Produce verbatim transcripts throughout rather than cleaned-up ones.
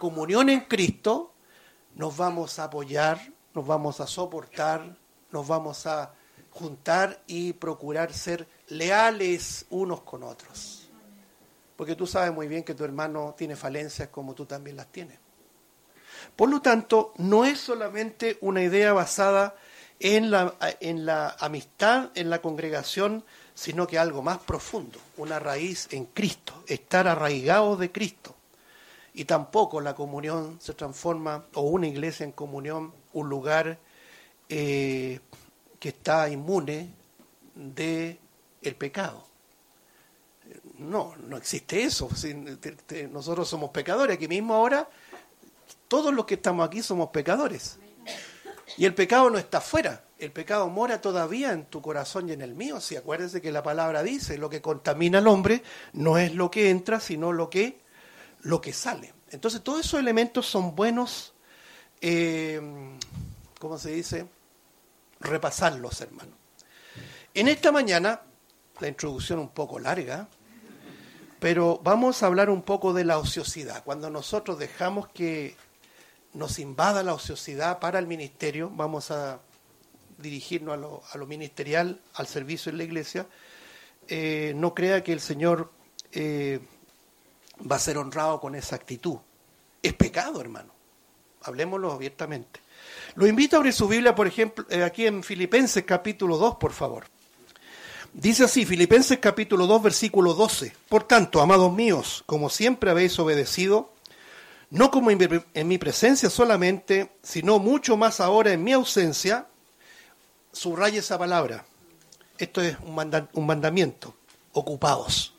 comunión en Cristo, nos vamos a apoyar, nos vamos a soportar, nos vamos a juntar y procurar ser leales unos con otros. Porque tú sabes muy bien que tu hermano tiene falencias como tú también las tienes. Por lo tanto, no es solamente una idea basada en la, en la amistad, en la congregación, sino que algo más profundo, una raíz en Cristo, estar arraigados de Cristo. Y tampoco la comunión se transforma, o una iglesia en comunión, un lugar eh, que está inmune de el pecado. No, no existe eso. Nosotros somos pecadores. Aquí mismo ahora, todos los que estamos aquí somos pecadores. Y el pecado no está afuera. El pecado mora todavía en tu corazón y en el mío. Si acuérdense que la palabra dice, lo que contamina al hombre no es lo que entra, sino lo que, lo que sale. Entonces todos esos elementos son buenos, eh, ¿cómo se dice? Repasarlos, hermanos. En esta mañana, la introducción un poco larga, pero vamos a hablar un poco de la ociosidad. Cuando nosotros dejamos que nos invada la ociosidad para el ministerio, vamos a dirigirnos a lo, a lo ministerial, al servicio en la iglesia, eh, no crea que el Señor eh, va a ser honrado con esa actitud. Es pecado, hermano. Hablemoslo abiertamente. Lo invito a abrir su Biblia, por ejemplo, eh, aquí en Filipenses capítulo dos, por favor. Dice así, Filipenses capítulo dos, versículo doce. Por tanto, amados míos, como siempre habéis obedecido, no como en mi presencia solamente, sino mucho más ahora en mi ausencia, subraya esa palabra. Esto es un, manda- un mandamiento. Ocupaos.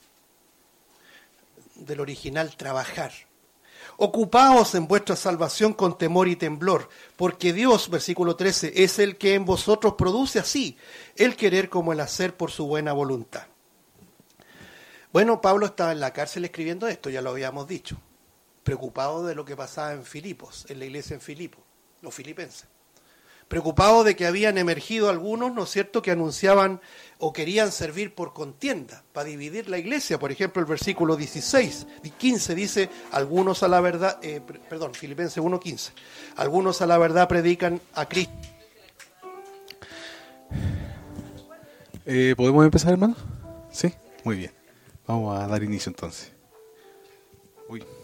Del original, trabajar. Ocupaos en vuestra salvación con temor y temblor, porque Dios, versículo trece, es el que en vosotros produce así el querer como el hacer por su buena voluntad. Bueno, Pablo estaba en la cárcel escribiendo esto, ya lo habíamos dicho, preocupado de lo que pasaba en Filipos, en la iglesia en Filipos, los filipenses. Preocupado de que habían emergido algunos, ¿no es cierto?, que anunciaban o querían servir por contienda, para dividir la iglesia. Por ejemplo, el versículo dieciséis, quince dice, algunos a la verdad, eh, perdón, Filipenses uno, quince, algunos a la verdad predican a Cristo. Eh, ¿Podemos empezar, hermano? Sí, muy bien. Vamos a dar inicio entonces. Uy.